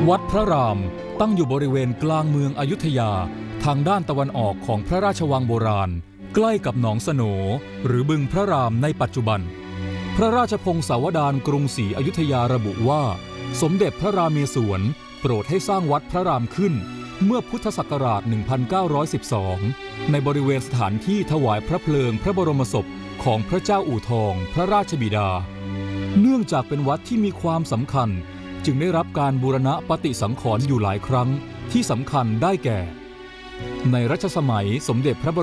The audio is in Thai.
วัดพระรามตั้งอยู่บริเวณกลางเมืองอยุธยาทางด้านตะวันออกของพระราชวังโบราณใกล้กับหนองสโหนหรือบึงพระรามในปัจจุบันพระราชพงศาวดารกรุงศรีอยุธยาระบุว่าสมเด็จพระราเมศวรโปรดให้สร้างวัดพระรามขึ้นเมื่อพุทธศักราช 1912 ในบริเวณสถานที่ถวายพระเพลิงพระบรมศพของพระเจ้าอู่ทองพระราชบิดาเนื่องจากเป็นวัดที่มีความสำคัญจึงได้รับการบูรณะปฏิสังขรณ์อยู่หลายครั้งที่สำคัญได้แก่ในรัชสมัยสมเด็จพระ